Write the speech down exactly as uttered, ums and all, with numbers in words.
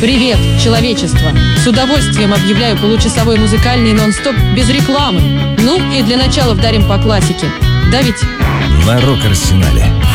Привет, человечество! С удовольствием объявляю получасовой музыкальный нон-стоп без рекламы. Ну и для начала вдарим по классике. Да ведь? На Рок-Арсенале.